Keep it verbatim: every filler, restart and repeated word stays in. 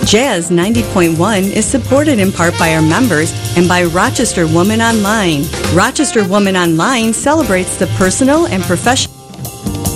Jazz ninety point one is supported in part by our members and by Rochester Woman Online. Rochester Woman Online celebrates the personal and professional